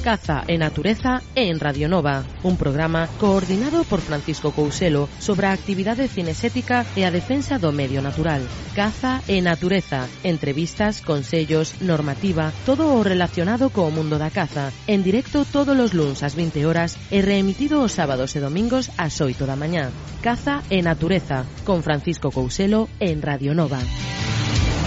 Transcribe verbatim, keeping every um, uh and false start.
Caza e Natureza en Radio Nova, un programa coordinado por Francisco Couselo sobre a actividade cinexética e a defensa do medio natural. Caza e Natureza, entrevistas, consellos, normativa, todo o relacionado co mundo da caza, en directo todos os luns ás vinte horas e reemitido os sábados e domingos ás oito da mañá. Caza e Natureza, con Francisco Couselo en Radio Nova.